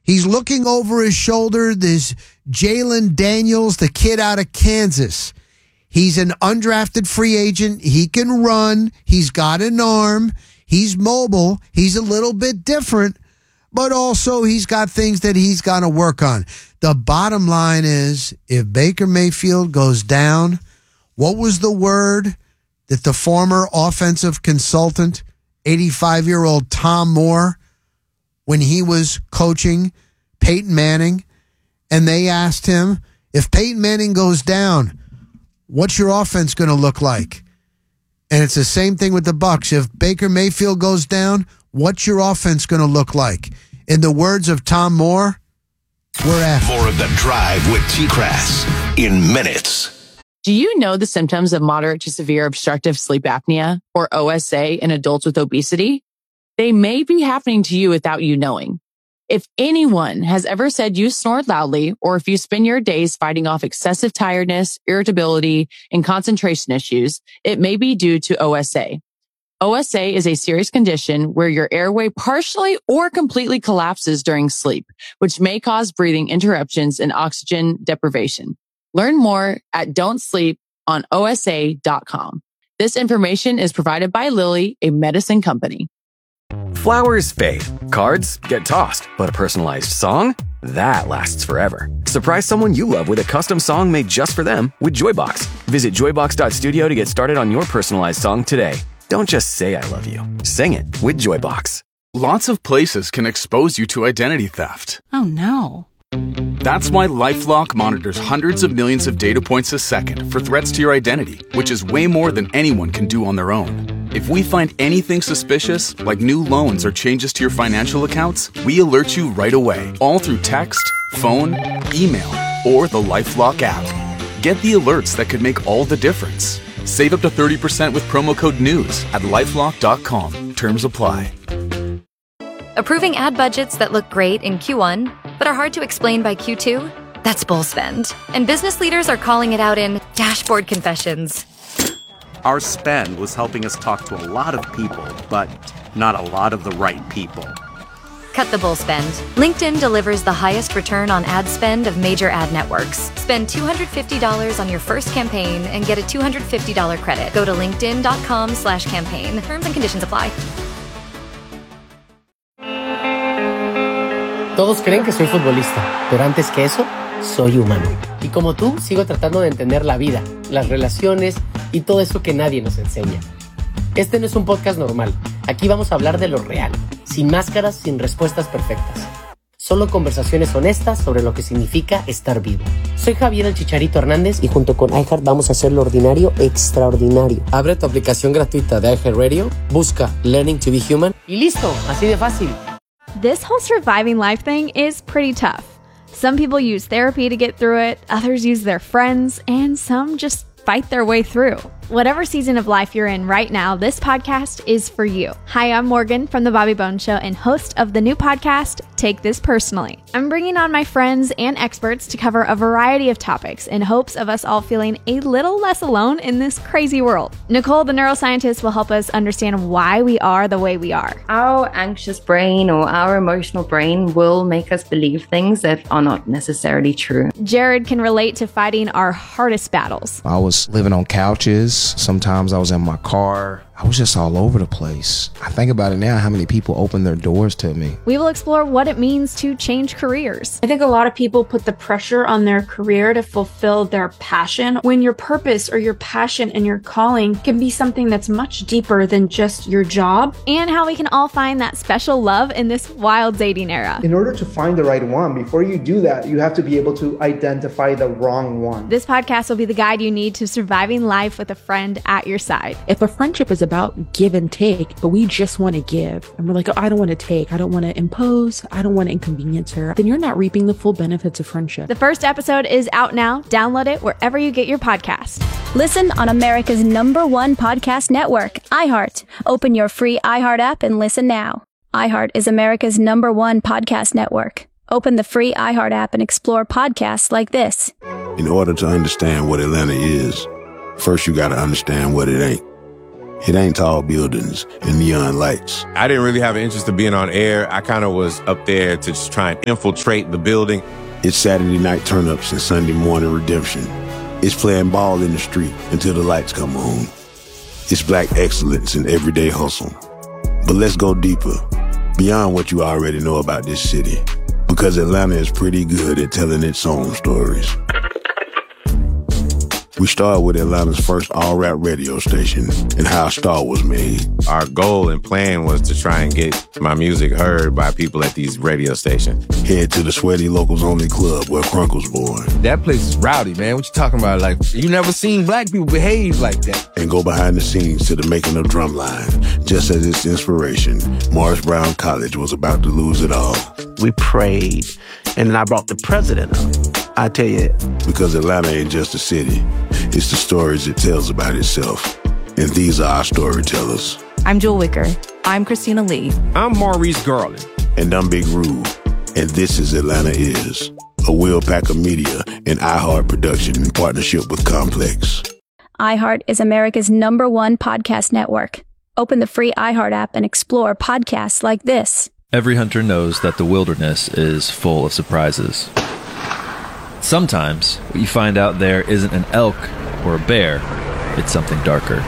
He's looking over his shoulder. There's Jalen Daniels, the kid out of Kansas. He's an undrafted free agent. He can run. He's got an arm. He's mobile. He's a little bit different, but also he's got things that he's got to work on. The bottom line is, if Baker Mayfield goes down, what was the word that the former offensive consultant, 85-year-old Tom Moore, when he was coaching Peyton Manning, and they asked him, if Peyton Manning goes down, what's your offense going to look like? And it's the same thing with the Bucs. If Baker Mayfield goes down, what's your offense going to look like? In the words of Tom Moore, we're after. More of The Drive with T-Crass in minutes. Do you know the symptoms of moderate to severe obstructive sleep apnea, or OSA, in adults with obesity? They may be happening to you without you knowing. If anyone has ever said you snore loudly, or if you spend your days fighting off excessive tiredness, irritability, and concentration issues, it may be due to OSA. OSA is a serious condition where your airway partially or completely collapses during sleep, which may cause breathing interruptions and oxygen deprivation. Learn more at don'tsleeponosa.com. This information is provided by Lilly, a medicine company. Flowers fade, cards get tossed, but a personalized song? That lasts forever. Surprise someone you love with a custom song made just for them with Joybox. Visit joybox.studio to get started on your personalized song today. Don't just say I love you. Sing it with Joybox. Lots of places can expose you to identity theft. Oh no. That's why LifeLock monitors hundreds of millions of data points a second for threats to your identity, which is way more than anyone can do on their own. If we find anything suspicious, like new loans or changes to your financial accounts, we alert you right away, all through text, phone, email, or the LifeLock app. Get the alerts that could make all the difference. Save up to 30% with promo code NEWS at LifeLock.com. Terms apply. Approving ad budgets that look great in Q1, but are hard to explain by Q2? That's bull spend. And business leaders are calling it out in dashboard confessions. Our spend was helping us talk to a lot of people, but not a lot of the right people. Cut the bull spend. LinkedIn delivers the highest return on ad spend of major ad networks. Spend $250 on your first campaign and get a $250 credit. Go to linkedin.com/campaign. Terms and conditions apply. Todos creen que soy futbolista, pero antes que eso, soy humano. Y como tú, sigo tratando de entender la vida, las relaciones y todo eso que nadie nos enseña. Este no es un podcast normal. Aquí vamos a hablar de lo real, sin máscaras, sin respuestas perfectas. Solo conversaciones honestas sobre lo que significa estar vivo. Soy Javier el Chicharito Hernández y junto con iHeart vamos a hacer lo ordinario extraordinario. Abre tu aplicación gratuita de iHeartRadio, busca Learning to be Human y listo, así de fácil. This whole surviving life thing is pretty tough. Some people use therapy to get through it, others use their friends, and some just fight their way through. Whatever season of life you're in right now, this podcast is for you. Hi, I'm Morgan from The Bobby Bones Show and host of the new podcast, Take This Personally. I'm bringing on my friends and experts to cover a variety of topics in hopes of us all feeling a little less alone in this crazy world. Nicole, the neuroscientist, will help us understand why we are the way we are. Our anxious brain or our emotional brain will make us believe things that are not necessarily true. Jared can relate to fighting our hardest battles. I was living on couches. Sometimes I was in my car. I was just all over the place. I think about it now, how many people opened their doors to me. We will explore what it means to change careers. I think a lot of people put the pressure on their career to fulfill their passion, when your purpose or your passion and your calling can be something that's much deeper than just your job. And how we can all find that special love in this wild dating era. In order to find the right one, before you do that, you have to be able to identify the wrong one. This podcast will be the guide you need to surviving life with a friend at your side. If a friendship is about give and take, but we just want to give, and we're like, oh, I don't want to take, I don't want to impose, I don't want to inconvenience her, then you're not reaping the full benefits of friendship. The first episode is out now. Download it wherever you get your podcast. Listen on America's #1 podcast network, iHeart. Open your free iHeart app and listen now. iHeart is America's #1 podcast network. Open the free iHeart app and explore podcasts like this. In order to understand what Atlanta is, first you got to understand what it ain't. It ain't tall buildings and neon lights. I didn't really have an interest in being on air. I kind of was up there to just try and infiltrate the building. It's Saturday night turn-ups and Sunday morning redemption. It's playing ball in the street until the lights come on. It's black excellence in everyday hustle. But let's go deeper, beyond what you already know about this city, because Atlanta is pretty good at telling its own stories. We started with Atlanta's first all-rap radio station and how a star was made. Our goal and plan was to try and get my music heard by people at these radio stations. Head to the Sweaty Locals Only Club where Crunk was born. That place is rowdy, man. What you talking about? Like, you never seen black people behave like that. And go behind the scenes to the making of Drumline. Just as its inspiration, Morris Brown College was about to lose it all. We prayed, and then I brought the president up. I tell you. Because Atlanta ain't just a city. It's the stories it tells about itself. And these are our storytellers. I'm Jewel Wicker. I'm Christina Lee. I'm Maurice Garland. And I'm Big Rube. And this is Atlanta Is, a Will Packer Media and iHeart production in partnership with Complex. iHeart is America's #1 podcast network. Open the free iHeart app and explore podcasts like this. Every hunter knows that the wilderness is full of surprises. Sometimes, what you find out there isn't an elk or a bear, it's something darker.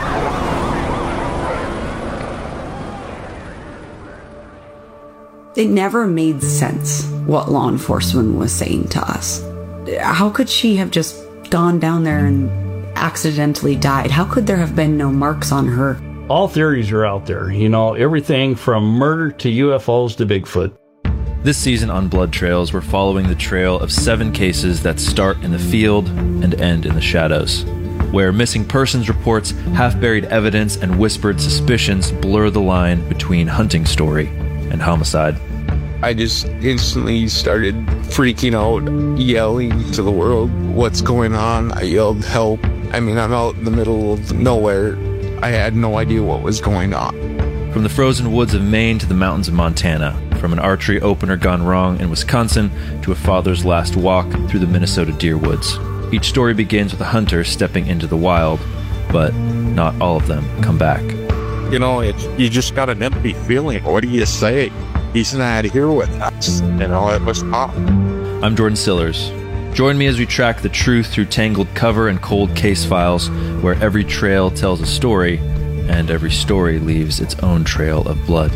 It never made sense what law enforcement was saying to us. How could she have just gone down there and accidentally died? How could there have been no marks on her? All theories are out there, everything from murder to UFOs to Bigfoot. This season on Blood Trails, we're following the trail of 7 cases that start in the field and end in the shadows, where missing persons reports, half-buried evidence, and whispered suspicions blur the line between hunting story and homicide. I just instantly started freaking out, yelling to the world, "What's going on?" I yelled, "Help." I'm out in the middle of nowhere. I had no idea what was going on. From the frozen woods of Maine to the mountains of Montana, from an archery opener gone wrong in Wisconsin to a father's last walk through the Minnesota deer woods. Each story begins with a hunter stepping into the wild, but not all of them come back. You just got an empty feeling. What do you say? He's not here with us. It was tough. I'm Jordan Sillers. Join me as we track the truth through tangled cover and cold case files, where every trail tells a story, and every story leaves its own trail of blood.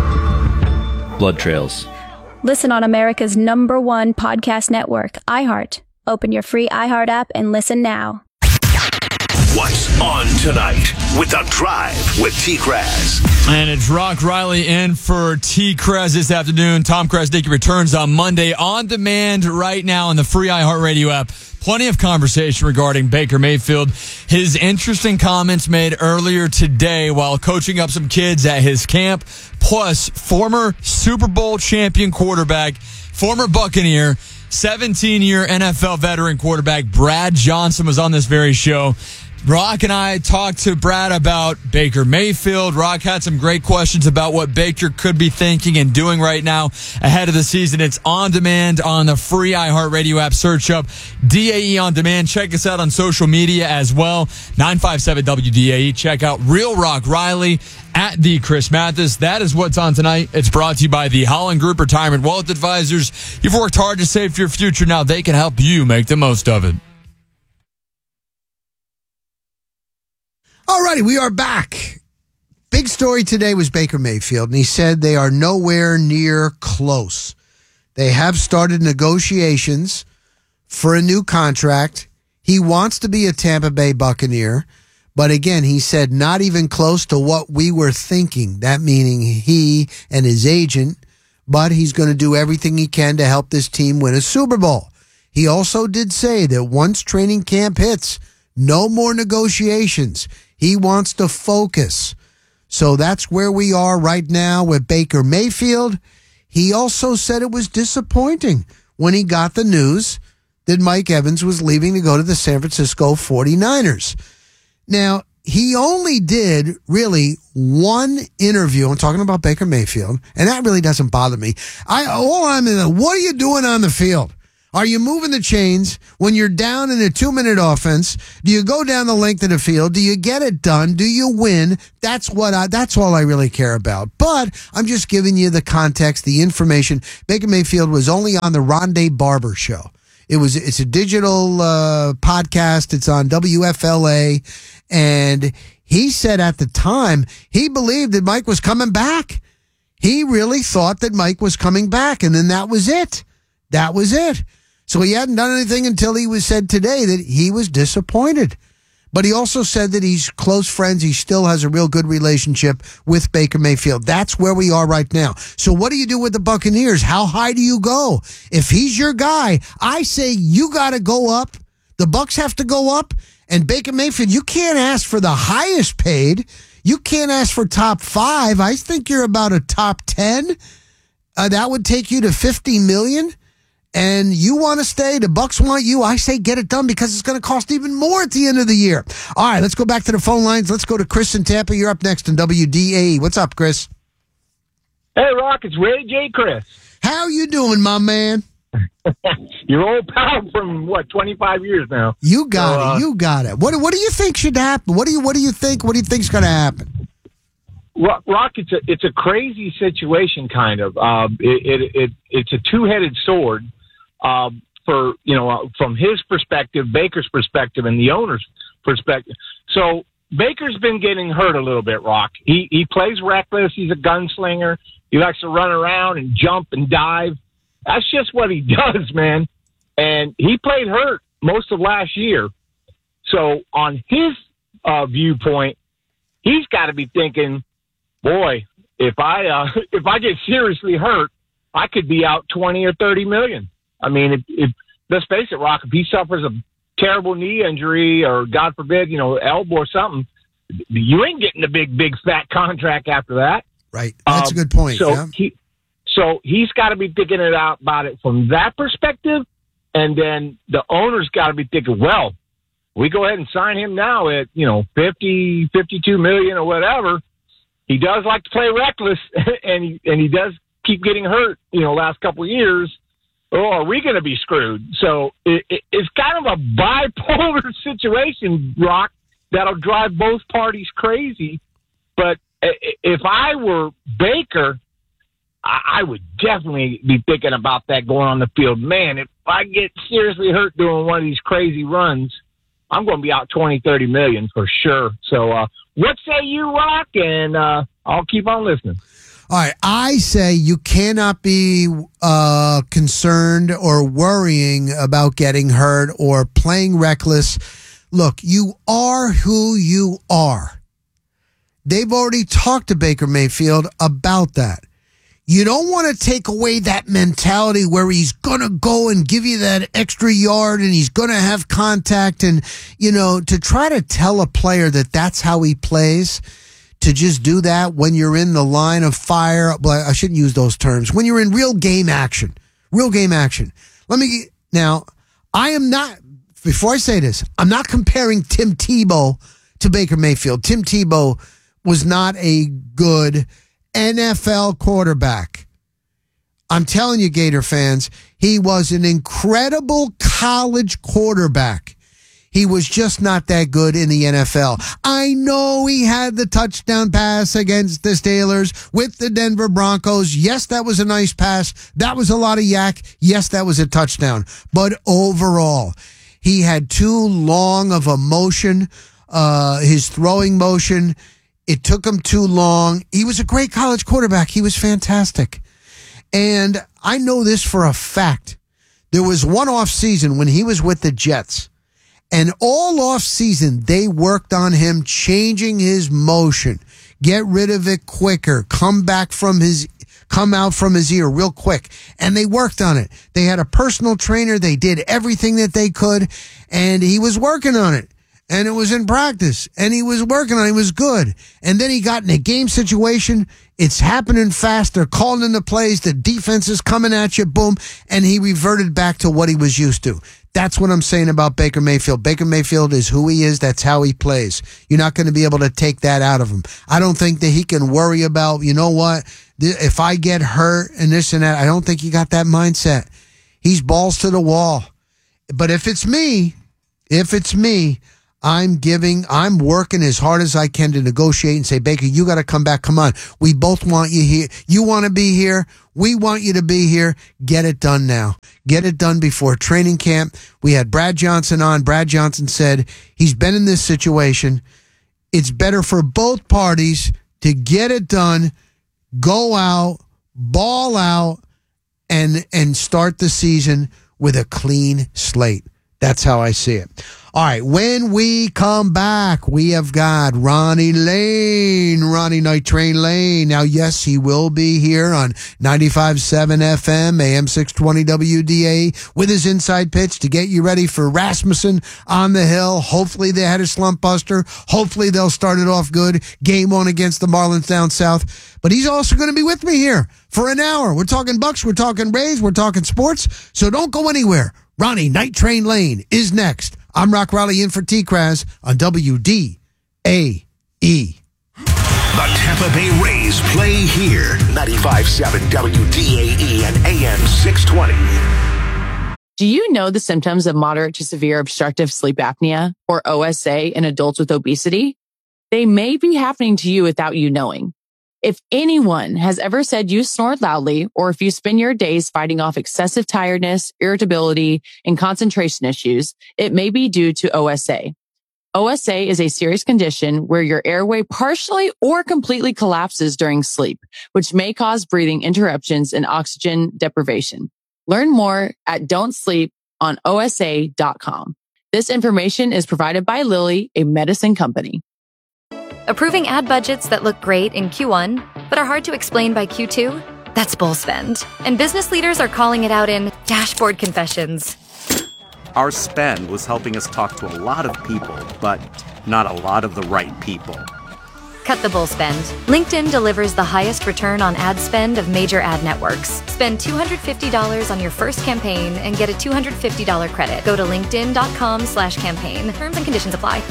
Blood Trails. Listen on America's #1 podcast network, iHeart. Open your free iHeart app and listen now. What's on tonight with The Drive with T. Kraz. And it's Rock Riley in for T. Kraz this afternoon. Tom Krasnicki returns on Monday on demand right now on the free iHeartRadio app. Plenty of conversation regarding Baker Mayfield. His interesting comments made earlier today while coaching up some kids at his camp, plus former Super Bowl champion quarterback, former Buccaneer, 17-year NFL veteran quarterback Brad Johnson was on this very show. Rock and I talked to Brad about Baker Mayfield. Rock had some great questions about what Baker could be thinking and doing right now ahead of the season. It's on demand on the free iHeartRadio app. Search up DAE On Demand. Check us out on social media as well. 957-WDAE. Check out Real Rock Riley at the Chris Mathis. That is what's on tonight. It's brought to you by the Holland Group Retirement Wealth Advisors. You've worked hard to save for your future. Now they can help you make the most of it. Alrighty, we are back. Big story today was Baker Mayfield, and he said they are nowhere near close. They have started negotiations for a new contract. He wants to be a Tampa Bay Buccaneer, but again, he said not even close to what we were thinking. That meaning he and his agent, but he's going to do everything he can to help this team win a Super Bowl. He also did say that once training camp hits, no more negotiations. He wants to focus. So that's where we are right now with Baker Mayfield. He also said it was disappointing when he got the news that Mike Evans was leaving to go to the San Francisco 49ers. Now, he only did really one interview. I'm talking about Baker Mayfield, and that really doesn't bother me. What are you doing on the field? Are you moving the chains when you're down in a 2-minute offense? Do you go down the length of the field? Do you get it done? Do you win? That's all I really care about. But I'm just giving you the context, the information. Baker Mayfield was only on the Rondé Barber Show. It's a digital podcast. It's on WFLA. And he said at the time he believed that Mike was coming back. He really thought that Mike was coming back. And then that was it. That was it. So he hadn't done anything until he was said today that he was disappointed. But he also said that he's close friends. He still has a real good relationship with Baker Mayfield. That's where we are right now. So what do you do with the Buccaneers? How high do you go? If he's your guy, I say you got to go up. The Bucs have to go up. And Baker Mayfield, you can't ask for the highest paid. You can't ask for top 5. I think you're about a top 10. That would take you to $50 million. And you want to stay, the Bucs want you, I say get it done because it's going to cost even more at the end of the year. All right, let's go back to the phone lines. Let's go to Chris in Tampa. You're up next in WDAE. What's up, Chris? Hey, Rock, it's Ray J. Chris. How you doing, my man? Your old pal from, 25 years now. You got it. You got it. What do you think should happen? What do you think? What do you think's going to happen? Rock, it's a crazy situation, kind of. It's a two-headed sword. From his perspective, Baker's perspective, and the owner's perspective. So Baker's been getting hurt a little bit, Rock. He plays reckless. He's a gunslinger. He likes to run around and jump and dive. That's just what he does, man. And he played hurt most of last year. So on his viewpoint, he's got to be thinking, boy, if I get seriously hurt, I could be out 20 or 30 million. I mean, if let's face it, Rock, if he suffers a terrible knee injury or, God forbid, elbow or something, you ain't getting a big fat contract after that. Right. That's a good point. So he's got to be thinking about it from that perspective. And then the owner's got to be thinking, well, we go ahead and sign him now at, 50, 52 million or whatever. He does like to play reckless and he does keep getting hurt, last couple of years. Oh, are we going to be screwed? So it's kind of a bipolar situation, Rock, that'll drive both parties crazy. But if I were Baker, I would definitely be thinking about that going on the field. Man, if I get seriously hurt doing one of these crazy runs, I'm going to be out 20, 30 million for sure. So what say you, Rock? And I'll keep on listening. All right, I say you cannot be concerned or worrying about getting hurt or playing reckless. Look, you are who you are. They've already talked to Baker Mayfield about that. You don't want to take away that mentality where he's going to go and give you that extra yard and he's going to have contact and, to try to tell a player that that's how he plays. To just do that when you're in the line of fire. Well, I shouldn't use those terms. When you're in real game action. Now, I am not, before I say this, I'm not comparing Tim Tebow to Baker Mayfield. Tim Tebow was not a good NFL quarterback. I'm telling you, Gator fans, he was an incredible college quarterback. He was just not that good in the NFL. I know he had the touchdown pass against the Steelers with the Denver Broncos. Yes, that was a nice pass. That was a lot of yak. Yes, that was a touchdown. But overall, he had too long of a motion, his throwing motion. It took him too long. He was a great college quarterback. He was fantastic. And I know this for a fact. There was one off season when he was with the Jets. And all off season, they worked on him changing his motion, get rid of it quicker, come out from his ear real quick. And they worked on it. They had a personal trainer. They did everything that they could. And he was working on it. And it was in practice. And he was working on it. He was good. And then he got in a game situation. It's happening fast. They're calling in the plays. The defense is coming at you. Boom. And he reverted back to what he was used to. That's what I'm saying about Baker Mayfield. Baker Mayfield is who he is. That's how he plays. You're not going to be able to take that out of him. I don't think that he can worry about, if I get hurt and this and that. I don't think he got that mindset. He's balls to the wall. But if it's me, I'm working as hard as I can to negotiate and say, Baker, you got to come back. Come on. We both want you here. You want to be here. We want you to be here. Get it done now. Get it done before training camp. We had Brad Johnson on. Brad Johnson said he's been in this situation. It's better for both parties to get it done, go out, ball out, and start the season with a clean slate. That's how I see it. All right, when we come back, we have got Ronnie Night Train Lane. Now, yes, he will be here on 95.7 FM, AM 620 WDA with his inside pitch to get you ready for Rasmussen on the hill. Hopefully they had a slump buster. Hopefully they'll start it off good. Game on against the Marlins down south. But he's also going to be with me here for an hour. We're talking Bucks, we're talking Rays, we're talking sports. So don't go anywhere. Ronnie Night Train Lane is next. I'm Rock Raleigh in for T-Kraz on WDAE. The Tampa Bay Rays play here. 95.7 WDAE and AM 620. Do you know the symptoms of moderate to severe obstructive sleep apnea, or OSA, in adults with obesity? They may be happening to you without you knowing. If anyone has ever said you snore loudly, or if you spend your days fighting off excessive tiredness, irritability, and concentration issues, it may be due to OSA. OSA is a serious condition where your airway partially or completely collapses during sleep, which may cause breathing interruptions and oxygen deprivation. Learn more at don'tsleeponosa.com. This information is provided by Lilly, a medicine company. Approving ad budgets that look great in Q1, but are hard to explain by Q2? That's bull spend. And business leaders are calling it out in dashboard confessions. Our spend was helping us talk to a lot of people, but not a lot of the right people. Cut the bull spend. LinkedIn delivers the highest return on ad spend of major ad networks. Spend $250 on your first campaign and get a $250 credit. Go to linkedin.com/campaign. Terms and conditions apply.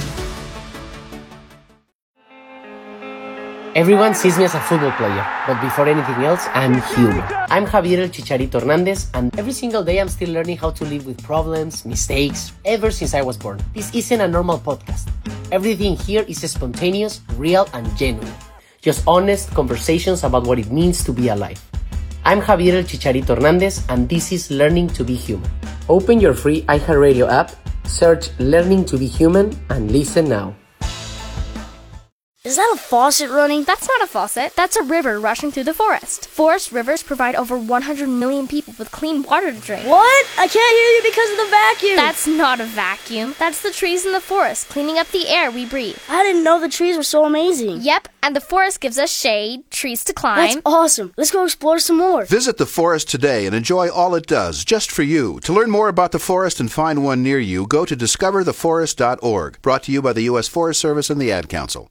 Everyone sees me as a football player, but before anything else, I'm human. I'm Javier El Chicharito Hernandez, and every single day I'm still learning how to live with problems, mistakes, ever since I was born. This isn't a normal podcast. Everything here is spontaneous, real, and genuine. Just honest conversations about what it means to be alive. I'm Javier El Chicharito Hernandez, and this is Learning to be Human. Open your free iHeartRadio app, search Learning to be Human, and listen now. Is that a faucet running? That's not a faucet. That's a river rushing through the forest. Forest rivers provide over 100 million people with clean water to drink. What? I can't hear you because of the vacuum. That's not a vacuum. That's the trees in the forest cleaning up the air we breathe. I didn't know the trees were so amazing. Yep, and the forest gives us shade, trees to climb. That's awesome. Let's go explore some more. Visit the forest today and enjoy all it does, just for you. To learn more about the forest and find one near you, go to discovertheforest.org. Brought to you by the U.S. Forest Service and the Ad Council.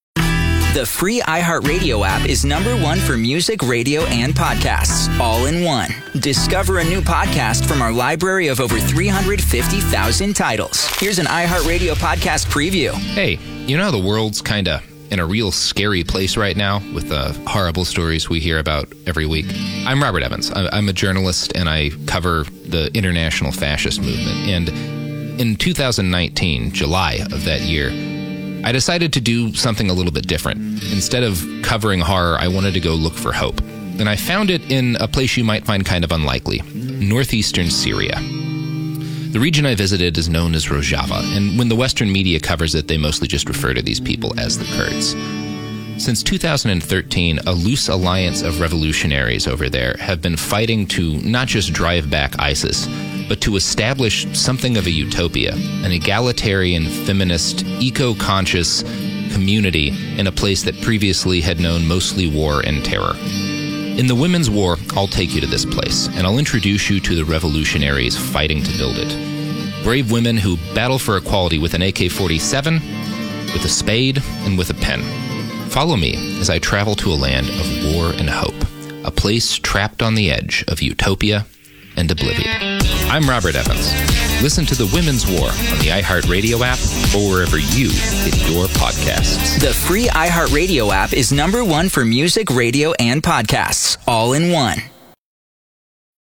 The free iHeartRadio app is #1 for music, radio, and podcasts, all in one. Discover a new podcast from our library of over 350,000 titles. Here's an iHeartRadio podcast preview. Hey, you know how the world's kind of in a real scary place right now with the horrible stories we hear about every week? I'm Robert Evans. I'm a journalist, and I cover the international fascist movement. And in 2019, July of that year, I decided to do something a little bit different. Instead of covering horror, I wanted to go look for hope. And I found it in a place you might find kind of unlikely, northeastern Syria. The region I visited is known as Rojava, and when the Western media covers it, they mostly just refer to these people as the Kurds. Since 2013, a loose alliance of revolutionaries over there have been fighting to not just drive back ISIS, but to establish something of a utopia, an egalitarian, feminist, eco-conscious community in a place that previously had known mostly war and terror. In the Women's War, I'll take you to this place, and I'll introduce you to the revolutionaries fighting to build it. Brave women who battle for equality with an AK-47, with a spade, and with a pen. Follow me as I travel to a land of war and hope, a place trapped on the edge of utopia and oblivion. I'm Robert Evans. Listen to The Women's War on the iHeartRadio app or wherever you get your podcasts. The free iHeartRadio app is #1 for music, radio, and podcasts, all in one.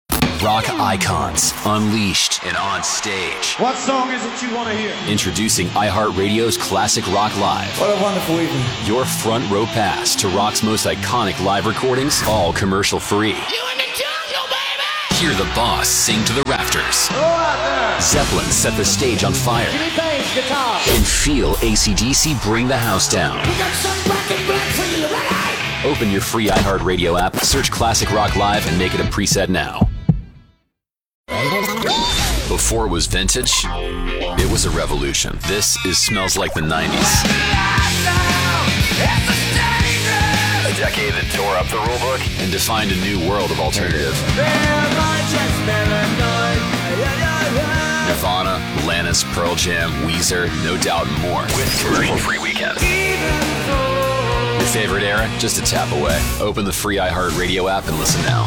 rock icons, unleashed and on stage. What song is it you want to hear? Introducing iHeartRadio's Classic Rock Live. What a wonderful evening. Your front row pass to rock's most iconic live recordings, all commercial free. You in the jungle, baby! Hear the boss sing to the rafters. Go out there! Zeppelin set the stage on fire. Jimmy Page, guitar. And feel AC/DC bring the house down. We got some black and black for you, right? Open your free iHeartRadio app, search Classic Rock Live, and make it a preset now. Before it was vintage, it was a revolution. This is Smells Like the 90s. A decade that tore up the rulebook and defined a new world of alternative. Nirvana, Alanis, Pearl Jam, Weezer, No Doubt, and more. With commercial-free weekends. Your favorite era? Just a tap away. Open the free iHeartRadio app and listen now.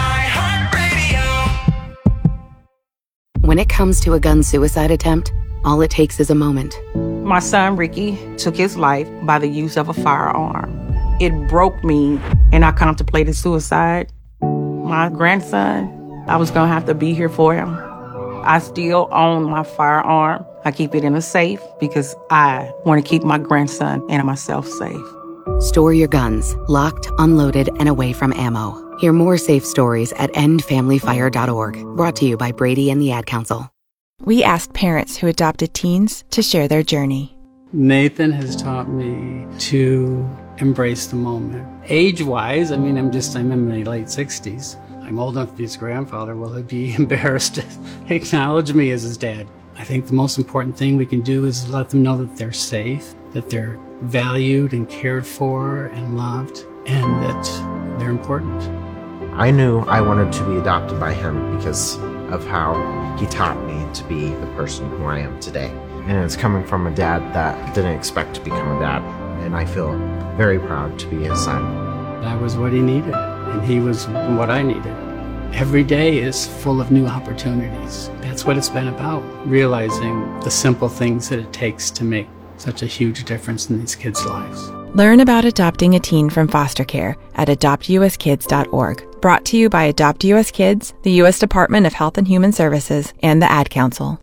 When it comes to a gun suicide attempt, all it takes is a moment. My son, Ricky, took his life by the use of a firearm. It broke me, and I contemplated suicide. My grandson, I was going to have to be here for him. I still own my firearm. I keep it in a safe because I want to keep my grandson and myself safe. Store your guns, locked, unloaded, and away from ammo. Hear more safe stories at endfamilyfire.org. Brought to you by Brady and the Ad Council. We asked parents who adopted teens to share their journey. Nathan has taught me to embrace the moment. Age-wise, I'm in my late 60s. I'm old enough to be his grandfather. Will he be embarrassed to acknowledge me as his dad? I think the most important thing we can do is let them know that they're safe, that they're valued and cared for and loved, and that they're important. I knew I wanted to be adopted by him because of how he taught me to be the person who I am today. And it's coming from a dad that didn't expect to become a dad, and I feel very proud to be his son. I was what he needed, and he was what I needed. Every day is full of new opportunities. That's what it's been about, realizing the simple things that it takes to make such a huge difference in these kids' lives. Learn about adopting a teen from foster care at adoptuskids.org. Brought to you by Adopt US Kids, the U.S. Department of Health and Human Services, and the Ad Council.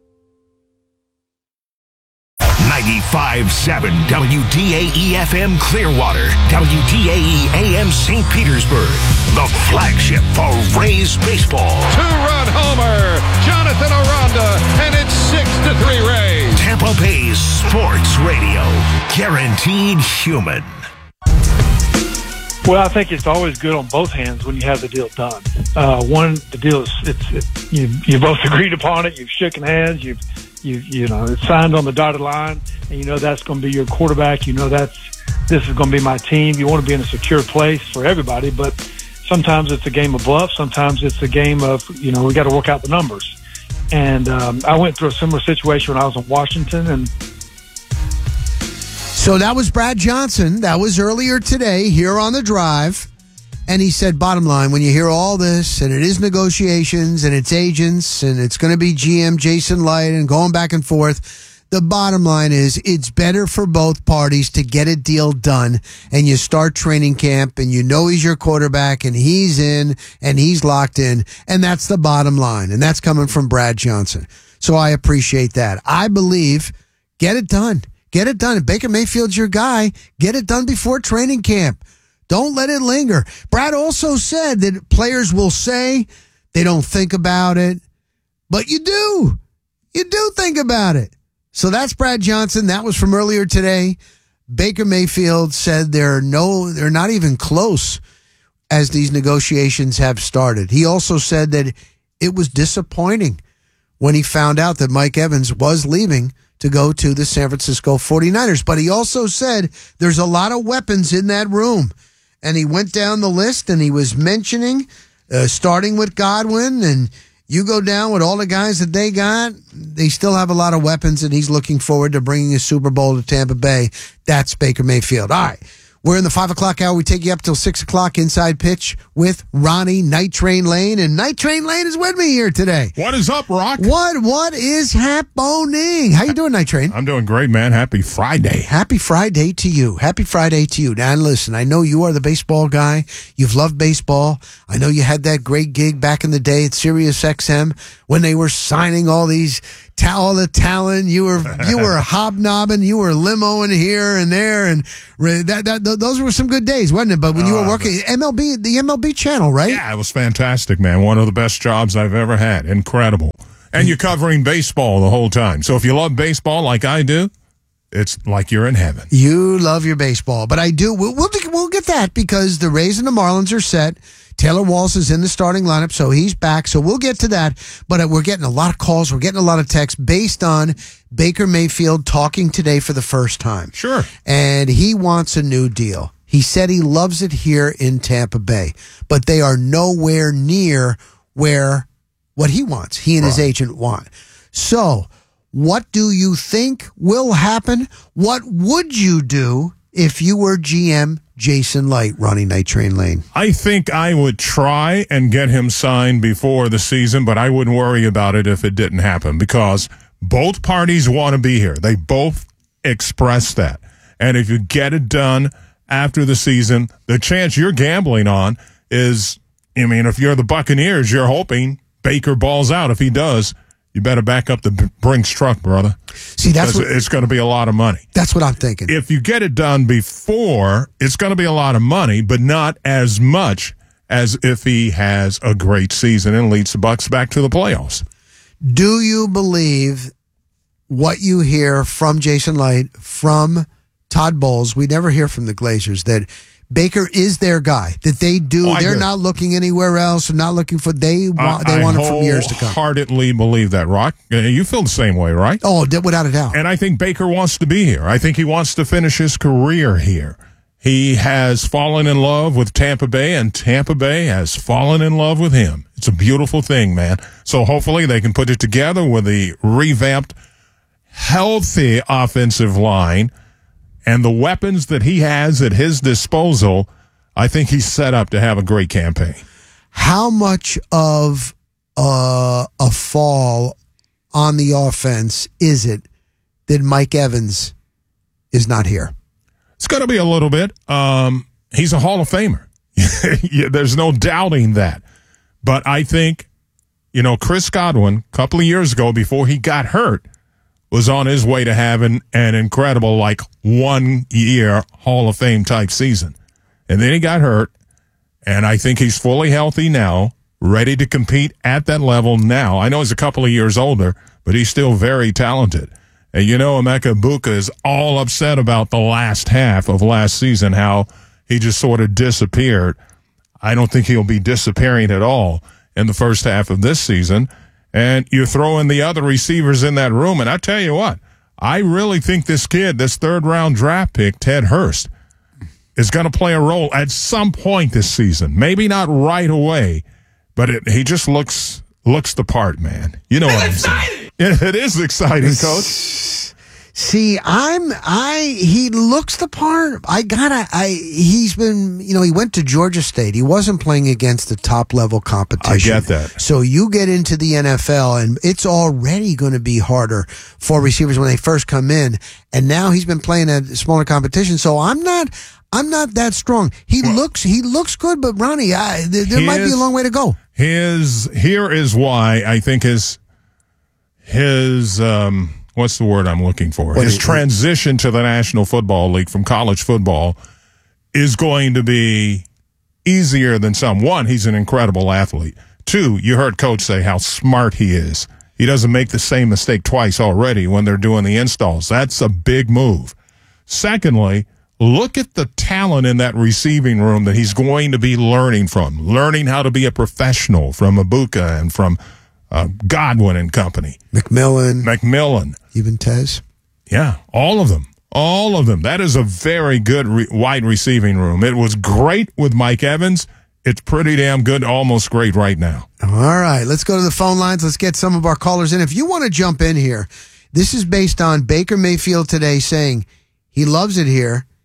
95.7 WDAE-FM Clearwater, WDAE-AM St. Petersburg, the flagship for Rays baseball. Two-run homer, Jonathan Aranda, and it's 6-3 Rays. Tampa Bay's sports radio, guaranteed human. Well, I think it's always good on both hands when you have the deal done. The deal is you both agreed upon it. You've shaken hands. It's signed on the dotted line, and that's going to be your quarterback. This is going to be my team. You want to be in a secure place for everybody, but sometimes it's a game of bluff. Sometimes it's a game of we got to work out the numbers. And I went through a similar situation when I was in Washington, and. So that was Brad Johnson. That was earlier today here on The Drive. And he said, bottom line, when you hear all this, and it is negotiations, and it's agents, and it's going to be GM Jason Light, and going back and forth, the bottom line is it's better for both parties to get a deal done, and you start training camp, and he's your quarterback, and he's in, and he's locked in, and that's the bottom line. And that's coming from Brad Johnson. So I appreciate that. I believe, get it done. Get it done. If Baker Mayfield's your guy, get it done before training camp. Don't let it linger. Brad also said that players will say they don't think about it, but you do. You do think about it. So that's Brad Johnson. That was from earlier today. Baker Mayfield said they're not even close as these negotiations have started. He also said that it was disappointing when he found out that Mike Evans was leaving to go to the San Francisco 49ers. But he also said there's a lot of weapons in that room. And he went down the list and he was mentioning, starting with Godwin, and you go down with all the guys that they got, they still have a lot of weapons, and he's looking forward to bringing a Super Bowl to Tampa Bay. That's Baker Mayfield. All right. We're in the 5 o'clock hour. We take you up till 6 o'clock inside pitch with Ronnie Night Train Lane. And Night Train Lane is with me here today. What is up, Rock? What is happening? How you doing, Night Train? I'm doing great, man. Happy Friday. Happy Friday to you. Happy Friday to you. Now, listen, I know you are the baseball guy. You've loved baseball. I know you had that great gig back in the day at Sirius XM when they were signing all these all the talent. You were hobnobbing, you were limoing here and there, and those were some good days, wasn't it? But when you were working the MLB channel, right? Yeah, it was fantastic, man. One of the best jobs I've ever had. Incredible. And you're covering baseball the whole time. So if you love baseball like I do, it's like you're in heaven. You love your baseball, but I do. We'll get that because the Rays and the Marlins are set. Taylor Walsh is in the starting lineup, so he's back. So we'll get to that. But we're getting a lot of calls. We're getting a lot of texts based on Baker Mayfield talking today for the first time. Sure. And he wants a new deal. He said he loves it here in Tampa Bay, but they are nowhere near what he wants, he and his agent want. So what do you think will happen? What would you do if you were GM Jason Light, Ronnie Night Train Lane? I think I would try and get him signed before the season, but I wouldn't worry about it if it didn't happen because both parties want to be here. They both express that. And if you get it done after the season, the chance you're gambling on is, if you're the Buccaneers, you're hoping Baker balls out. If he does, you better back up the Brinks truck, brother. See, it's going to be a lot of money. That's what I'm thinking. If you get it done before, it's going to be a lot of money, but not as much as if he has a great season and leads the Bucs back to the playoffs. Do you believe what you hear from Jason Light, from Todd Bowles? We never hear from the Glazers that Baker is their guy, that they do. They're not looking anywhere else and not looking for, they want him for years to come. I wholeheartedly believe that, Rock. You feel the same way, right? Oh, without a doubt. And I think Baker wants to be here. I think he wants to finish his career here. He has fallen in love with Tampa Bay, and Tampa Bay has fallen in love with him. It's a beautiful thing, man. So hopefully they can put it together with a revamped, healthy offensive line. And the weapons that he has at his disposal, I think he's set up to have a great campaign. How much of a fall on the offense is it that Mike Evans is not here? It's going to be a little bit. He's a Hall of Famer. There's no doubting that. But I think, Chris Godwin, a couple of years ago before he got hurt, was on his way to having an incredible, 1 year Hall of Fame type season. And then he got hurt, and I think he's fully healthy now, ready to compete at that level now. I know he's a couple of years older, but he's still very talented. And Emeka Egbuka is all upset about the last half of last season, how he just sort of disappeared. I don't think he'll be disappearing at all in the first half of this season. And you throw in the other receivers in that room, and I tell you what, I really think this kid, this third-round draft pick, Ted Hurst, is going to play a role at some point this season. Maybe not right away, but he just looks the part, man. You know what I'm saying? It is exciting, Coach. See, he looks the part. He's been, he went to Georgia State. He wasn't playing against the top level competition. I get that. So you get into the NFL and it's already going to be harder for receivers when they first come in. And now he's been playing at smaller competition. So I'm not that strong. He looks good, but Ronnie, there might be a long way to go. Here is why I think his what's the word I'm looking for? His transition to the National Football League from college football is going to be easier than some. One, he's an incredible athlete. Two, you heard Coach say how smart he is. He doesn't make the same mistake twice already when they're doing the installs. That's a big move. Secondly, look at the talent in that receiving room that he's going to be learning from, learning how to be a professional from Egbuka and from Godwin and company. McMillan. Even Tez. Yeah, all of them. That is a very good wide receiving room. It was great with Mike Evans. It's pretty damn good, almost great right now. All right, let's go to the phone lines. Let's get some of our callers in. If you want to jump in here, this is based on Baker Mayfield today saying he loves it here.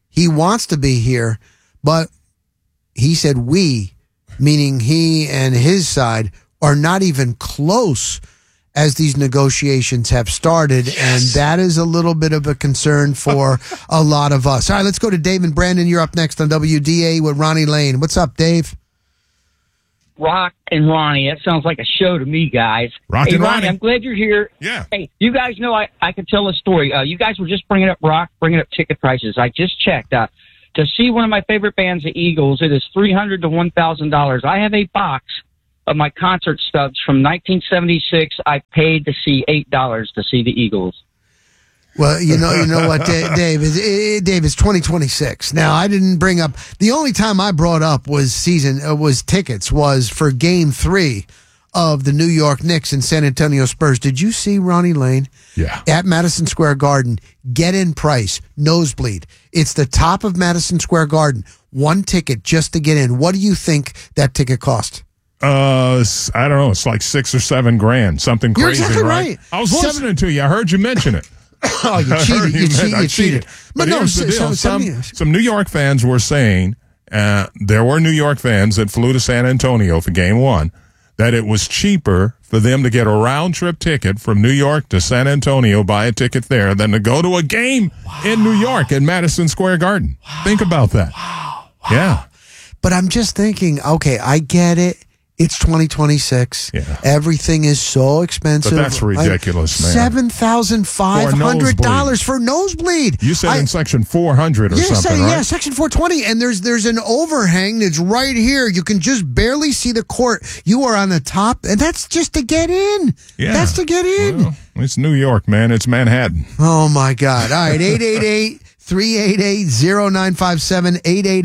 He wants to be here, but he said we, meaning he and his side, are not even close as these negotiations have started, and that is a little bit of a concern for a lot of us. All right, let's go to Dave and Brandon. You're up next on WDA with Ronnie Lane. What's up, Dave? Rock and Ronnie. That sounds like a show to me, guys. Rock and Ronnie. I'm glad you're here. Yeah. Hey, you guys know I could tell a story. You guys were just bringing up ticket prices. I just checked. To see one of my favorite bands, the Eagles, it is $300 to $1,000. I have a box of my concert stubs from 1976. I paid to see $8 to see the Eagles. Well, you know what, Dave? It's 2026. Now, I didn't bring up the only time I brought up was tickets was for Game 3 of the New York Knicks and San Antonio Spurs. Did you see Ronnie Lane? Yeah. At Madison Square Garden, get-in price, nosebleed. It's the top of Madison Square Garden. One ticket just to get in. What do you think that ticket cost? I don't know. It's like $6 or $7 grand, something crazy. You're exactly right. I was listening to you. I heard you mention it. Oh, you cheated. You cheated. But here's the deal. Some New York fans were saying, there were New York fans that flew to San Antonio for Game 1, that it was cheaper for them to get a round-trip ticket from New York to San Antonio, buy a ticket there, than to go to a game in New York at Madison Square Garden. Wow. Think about that. Wow. Yeah. But I'm just thinking, okay, I get it. It's 2026. Yeah. Everything is so expensive. But that's ridiculous, man. $7,500 for nosebleed. You said in section 400 or something, right? Yeah, section 420. And there's an overhang that's right here. You can just barely see the court. You are on the top, and that's just to get in. Yeah. That's to get in. Well, it's New York, man. It's Manhattan. Oh, my God. All right, 888-388-0957,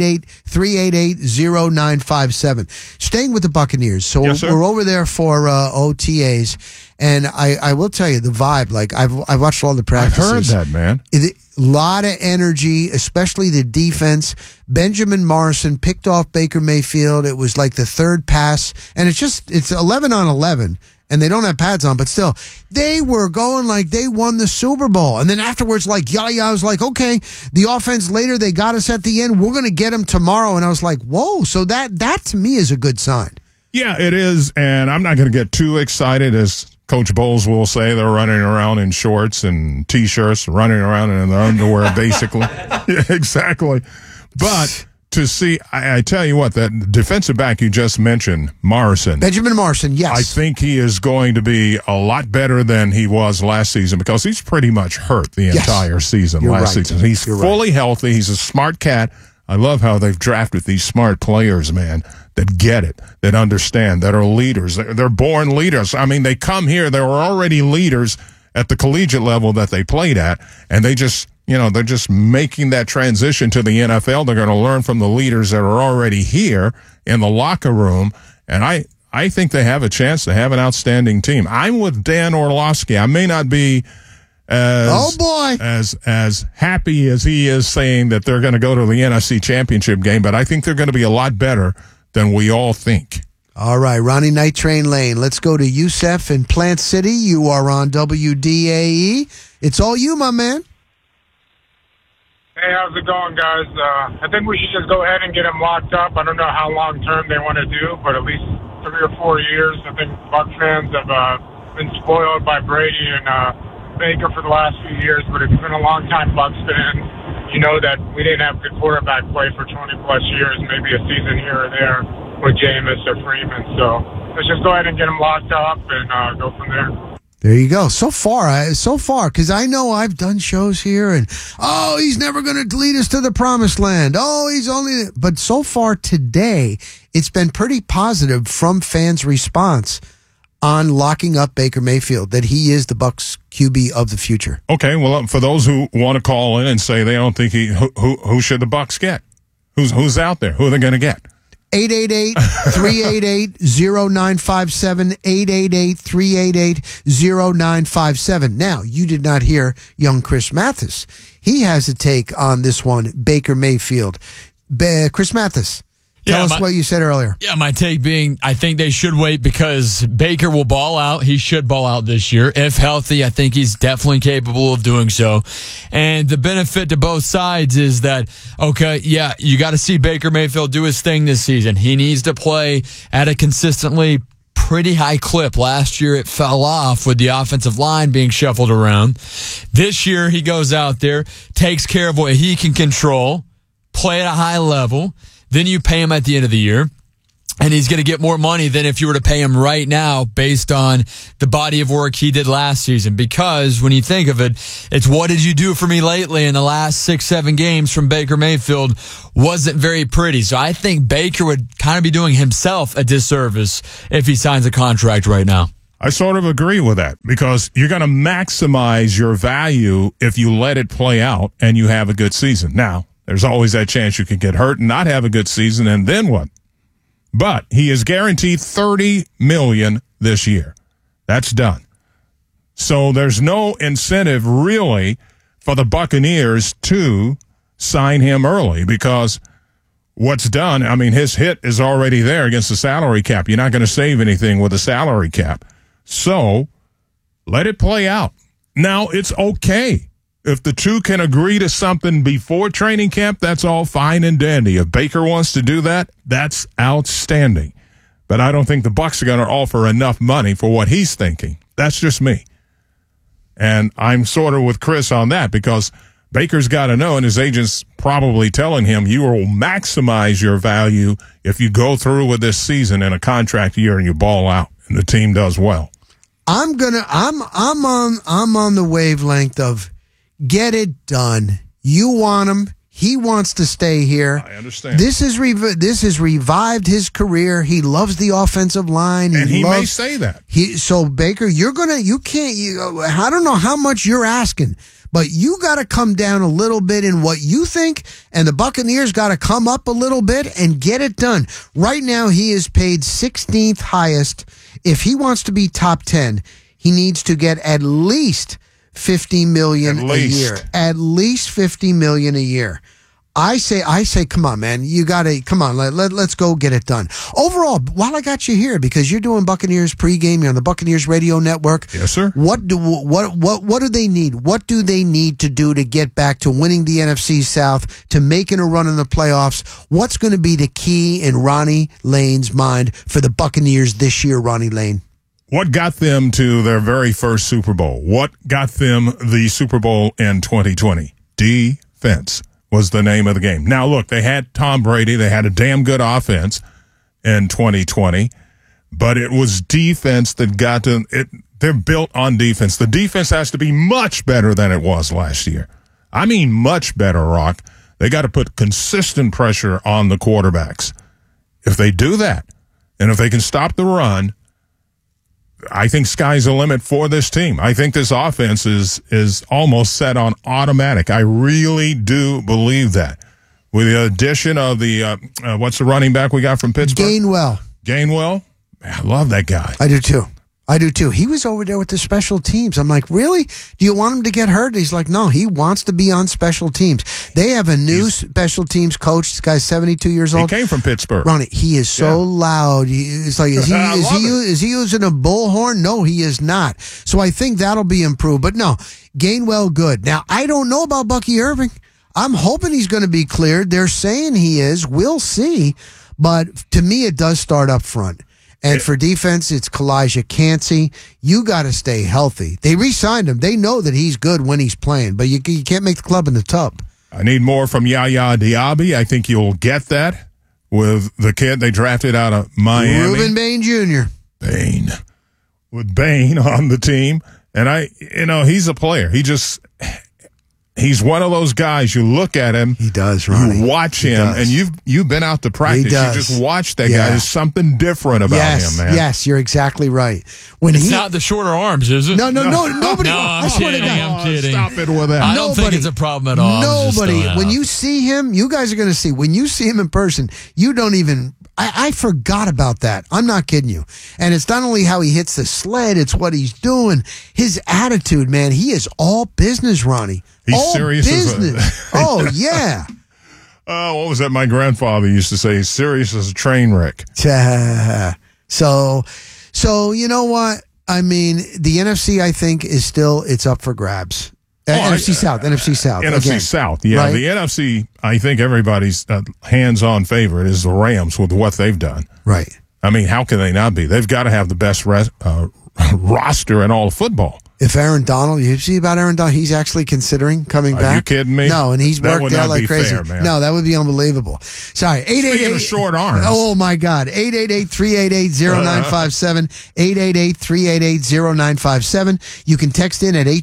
888-388-0957. Staying with the Buccaneers. So yes, we're over there for OTAs, and I will tell you the vibe. Like I watched all the practices. I heard that, man. A lot of energy, especially the defense. Benjamin Morrison picked off Baker Mayfield. It was like the third pass, and it's 11 on 11. And they don't have pads on, but still, they were going like they won the Super Bowl. And then afterwards, like, I was like, okay, the offense later, they got us at the end. We're going to get them tomorrow. And I was like, whoa. So that to me is a good sign. Yeah, it is. And I'm not going to get too excited, as Coach Bowles will say. They're running around in shorts and T-shirts, running around in their underwear, basically. Yeah, exactly. But to see, I tell you what, that defensive back you just mentioned, Morrison. Benjamin Morrison, yes. I think he is going to be a lot better than he was last season, because he's pretty much hurt the entire season last season. He's fully healthy. He's a smart cat. I love how they've drafted these smart players, man, that get it, that understand, that are leaders. They're born leaders. I mean, they come here, they were already leaders at the collegiate level that they played at, and they just, they're just making that transition to the NFL. They're going to learn from the leaders that are already here in the locker room, and I think they have a chance to have an outstanding team. I'm with Dan Orlovsky. I may not be as happy as he is saying that they're going to go to the NFC Championship game, but I think they're going to be a lot better than we all think. All right, Ronnie Night Train Lane. Let's go to Youssef in Plant City. You are on WDAE. It's all you, my man. Hey, how's it going, guys? I think we should just go ahead and get them locked up. I don't know how long-term they want to do, but at least 3 or 4 years. I think Buc fans have been spoiled by Brady and Baker for the last few years, but if you've been a long-time Bucs fan, you know that we didn't have good quarterback play for 20-plus years, maybe a season here or there with Jameis or Freeman. So let's just go ahead and get them locked up and go from there. There you go. So far, because I know I've done shows here, and he's never going to lead us to the promised land. But so far today, it's been pretty positive from fans' response on locking up Baker Mayfield, that he is the Bucs QB of the future. Okay, well, for those who want to call in and say they don't think who should the Bucs get? Who's out there? Who are they going to get? 888-388-0957, 888-388-0957. Now, you did not hear young Chris Mathis. He has a take on this one, Baker Mayfield. Chris Mathis. Tell us what you said earlier. Yeah, my take being I think they should wait because Baker will ball out. He should ball out this year. If healthy, I think he's definitely capable of doing so. And the benefit to both sides is that, okay, yeah, you got to see Baker Mayfield do his thing this season. He needs to play at a consistently pretty high clip. Last year it fell off with the offensive line being shuffled around. This year he goes out there, takes care of what he can control, play at a high level. Then you pay him at the end of the year, and he's going to get more money than if you were to pay him right now based on the body of work he did last season. Because when you think of it, it's what did you do for me lately in the last 6-7 games from Baker Mayfield wasn't very pretty. So I think Baker would kind of be doing himself a disservice if he signs a contract right now. I sort of agree with that because you're going to maximize your value if you let it play out and you have a good season. Now, there's always that chance you could get hurt and not have a good season, and then what? But he is guaranteed $30 million this year. That's done. So there's no incentive really for the Buccaneers to sign him early because what's done, I mean, his hit is already there against the salary cap. You're not going to save anything with a salary cap. So let it play out. Now, it's okay. If the two can agree to something before training camp, that's all fine and dandy. If Baker wants to do that, that's outstanding. But I don't think the Bucs are going to offer enough money for what he's thinking. That's just me. And I'm sort of with Chris on that because Baker's got to know, and his agent's probably telling him, you will maximize your value if you go through with this season in a contract year and you ball out and the team does well. I'm on the wavelength of get it done. You want him. He wants to stay here. I understand. This has revived his career. He loves the offensive line. And he may say that. So Baker, I don't know how much you're asking, but you got to come down a little bit in what you think, and the Buccaneers got to come up a little bit and get it done. Right now, he is paid 16th highest. If he wants to be top 10, he needs to get at least $50 million a year. At least $50 million a year. I say, come on, man. You gotta come on. Let's go get it done. Overall, while I got you here, because you're doing Buccaneers pregame, you're on the Buccaneers radio network. Yes, sir. What do they need? What do they need to do to get back to winning the NFC South, to making a run in the playoffs? What's going to be the key in Ronnie Lane's mind for the Buccaneers this year, Ronnie Lane? What got them to their very first Super Bowl? What got them the Super Bowl in 2020? Defense was the name of the game. Now, look, they had Tom Brady. They had a damn good offense in 2020, but it was defense that got them. They're built on defense. The defense has to be much better than it was last year. I mean, much better, Rock. They got to put consistent pressure on the quarterbacks. If they do that, and if they can stop the run, I think sky's the limit for this team. I think this offense is almost set on automatic. I really do believe that. With the addition of the, what's the running back we got from Pittsburgh? Gainwell. I love that guy. I do too. He was over there with the special teams. I'm like, really? Do you want him to get hurt? He's like, no, he wants to be on special teams. They have a new special teams coach. This guy's 72 years old. He came from Pittsburgh. Ronnie, he is so loud. It's like, is he using a bullhorn? No, he is not. So I think that'll be improved. But no, Gainwell, good. Now, I don't know about Bucky Irving. I'm hoping he's going to be cleared. They're saying he is. We'll see. But to me, it does start up front. And for defense, it's Kalijah Kancey. You got to stay healthy. They re-signed him. They know that he's good when he's playing, but you can't make the club in the tub. I need more from Yaya Diaby. I think you'll get that with the kid they drafted out of Miami. Reuben Bain Jr. With Bain on the team. And he's a player. He's one of those guys, you look at him. He does, Ronnie. You watch him, and you've been out to practice. You just watch that guy. There's something different about him, man. Yes, you're exactly right. It's not the shorter arms, is it? No, nobody. No, I'm kidding. Stop it with that. I don't think it's a problem at all. Nobody. When you see him, you guys are going to see. When you see him in person, you don't even. I forgot about that. I'm not kidding you. And it's not only how he hits the sled, it's what he's doing. His attitude, man, he is all business, Ronnie. He's all serious business. Oh, yeah. What was that my grandfather used to say? Serious as a train wreck. So you know what? I mean, the NFC, I think, is still, it's up for grabs. NFC South. NFC again. South, yeah. Right? The NFC, I think everybody's hands-on favorite is the Rams with what they've done. Right. I mean, how can they not be? They've got to have the best roster in all of football. If Aaron Donald, you see about Aaron Donald, he's actually considering coming back. Are you kidding me? No, and he's That worked would out not like be crazy. fair, man. No, that would be unbelievable. Sorry, 888 short arms. Oh my God, 888-388-0957, 888-388-0957. You can text in at